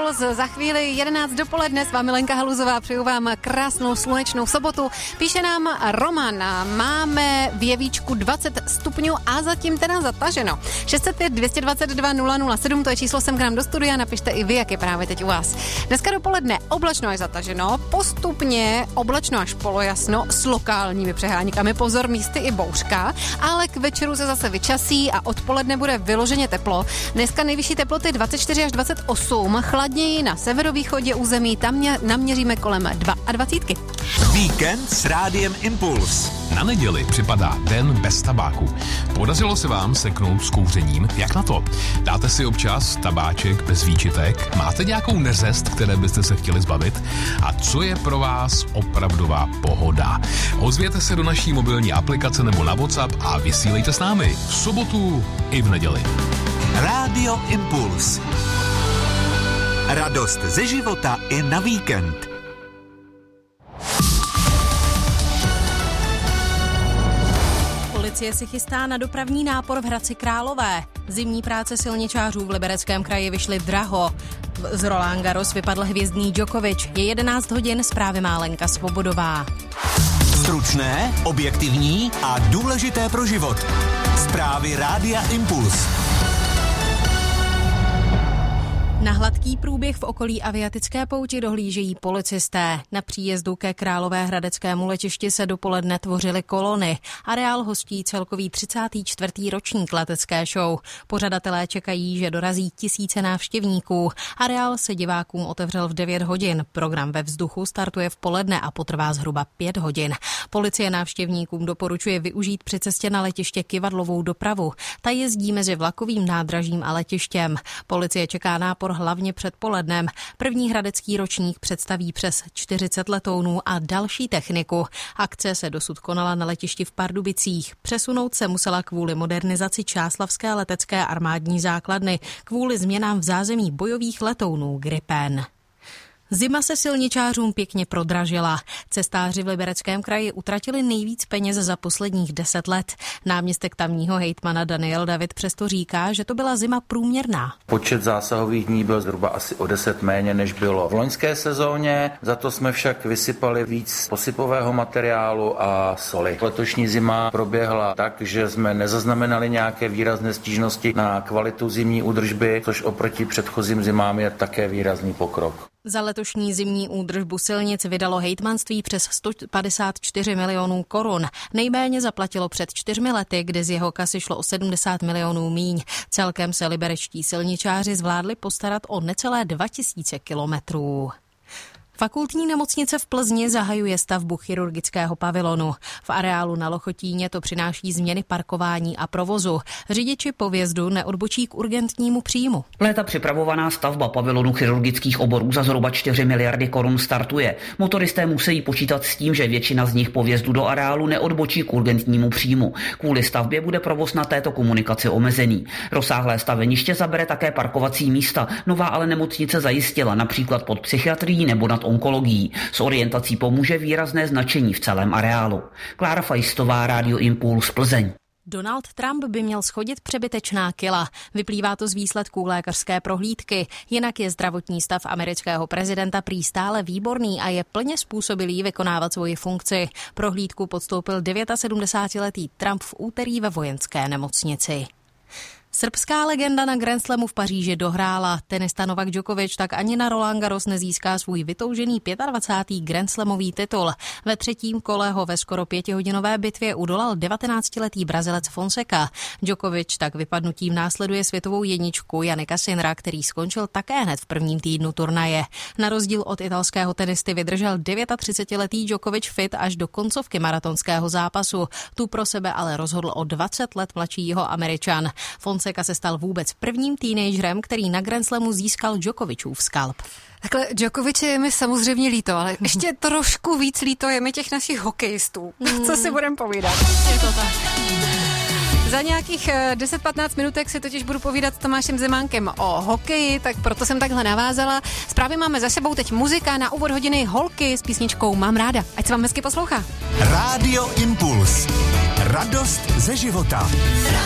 Impuls, za chvíli 11 dopoledne, s vámi Lenka Haluzová, přeju vám krásnou slunečnou sobotu. Píše nám Roman, máme v Jevíčku 20 stupňů a zatím teda zataženo. 605 222 007, to je číslo sem k nám do studia, napište i vy, jak je právě teď u vás. Dneska dopoledne oblačno až zataženo, postupně oblačno až polojasno s lokálními přehánykami, pozor, místy i bouřka, ale k večeru se zase vyčasí a odpoledne bude vyloženě teplo. Dneska nejvyšší teploty 24 až 28, chladněji na severovýchodě území, tam naměříme kolem 22. Víkend s Rádiem Impuls. Na neděli připadá den bez tabáku. Podařilo se vám seknout s kouřením? Jak na to? Dáte si občas tabáček bez výčitek? Máte nějakou neřest, které byste se chtěli zbavit? A co je pro vás opravdová pohoda? Ozvěte se do naší mobilní aplikace nebo na WhatsApp a vysílejte s námi v sobotu i v neděli. Rádio Impuls. Radost ze života i na víkend. Policie si chystá na dopravní nápor v Hradci Králové. Zimní práce silničářů v Libereckém kraji vyšly draho. Z Roland Garros vypadl hvězdný Djokovic. Je 11 hodin, zprávy má Lenka Svobodová. Stručné, objektivní a důležité pro život. Zprávy Rádia Impuls. Na hladký průběh v okolí Aviatické pouti dohlížejí policisté. Na příjezdu ke Královéhradeckému letišti se dopoledne tvořily kolony. Areál hostí celkový 34. ročník letecké show. Pořadatelé čekají, že dorazí tisíce návštěvníků. Areál se divákům otevřel v 9 hodin. Program ve vzduchu startuje v poledne a potrvá zhruba 5 hodin. Policie návštěvníkům doporučuje využít při cestě na letiště kyvadlovou dopravu. Ta jezdí mezi vlakovým nádražím a letištěm. Policie čeká nápor hlavně předpolednem. První hradecký ročník představí přes 40 letounů a další techniku. Akce se dosud konala na letišti v Pardubicích. Přesunout se musela kvůli modernizaci Čáslavské letecké armádní základny, kvůli změnám v zázemí bojových letounů Gripen. Zima se silničářům pěkně prodražila. Cestáři v Libereckém kraji utratili nejvíc peněz za posledních 10 let. Náměstek tamního hejtmana Daniel David přesto říká, že to byla zima průměrná. Počet zásahových dní byl zhruba asi o 10 méně, než bylo v loňské sezóně. Za to jsme však vysypali víc posypového materiálu a soli. Letošní zima proběhla tak, že jsme nezaznamenali nějaké výrazné stížnosti na kvalitu zimní údržby, což oproti předchozím zimám je také výrazný pokrok. Za letošní zimní údržbu silnic vydalo hejtmanství přes 154 milionů korun. Nejméně zaplatilo před 4 lety, kdy z jeho kasy šlo o 70 milionů míň. Celkem se liberečtí silničáři zvládli postarat o necelé 2000 kilometrů. Fakultní nemocnice v Plzni zahajuje stavbu chirurgického pavilonu. V areálu na Lochotíně to přináší změny parkování a provozu. Řidiči po vjezdu neodbočí k urgentnímu příjmu. Léta připravovaná stavba pavilonu chirurgických oborů za zhruba 4 miliardy korun startuje. Motoristé musí počítat s tím, že většina z nich po vjezdu do areálu neodbočí k urgentnímu příjmu. Kvůli stavbě bude provoz na této komunikaci omezený. Rozsáhlé staveniště zabere také parkovací místa. Nová ale nemocnice zajistila například pod psychiatrií nebo nad onkologií. S orientací pomůže výrazné značení v celém areálu. Klára Fajstová, Rádio Impuls, Plzeň. Donald Trump by měl schodit přebytečná kila. Vyplývá to z výsledků lékařské prohlídky. Jinak je zdravotní stav amerického prezidenta prý stále výborný a je plně způsobilý vykonávat svoji funkci. Prohlídku podstoupil 79letý Trump v úterý ve vojenské nemocnici. Srbská legenda na Grand Slamu v Paříži dohrála. Tenista Novak Djokovic tak ani na Roland Garros nezíská svůj vytoužený 25. Grand Slamový titul. Ve třetím kole ho ve skoro 5hodinové bitvě udolal 19letý Brazilec Fonseca. Djokovic tak vypadnutím následuje světovou jedničku Jannika Sinnera, který skončil také hned v prvním týdnu turnaje. Na rozdíl od italského tenisty vydržel 39letý Djokovic fit až do koncovky maratonského zápasu. Tu pro sebe ale rozhodl o 20 let mladšího Američan. Fonseca se stal vůbec prvním teenagerem, který na Grand Slamu získal Djokovicův skalp. Takhle Djokoviče je mi samozřejmě líto, ale ještě trošku víc líto je mi těch našich hokejistů. Co si budeme povídat? Je to tak. Za nějakých 10-15 minutek si totiž budu povídat s Tomášem Zemánkem o hokeji, tak proto jsem takhle navázala. Zprávy máme za sebou, teď muzika na úvod hodiny Holky s písničkou Mám ráda. Ať se vám hezky poslouchá. Rádio Impuls. Radost ze života.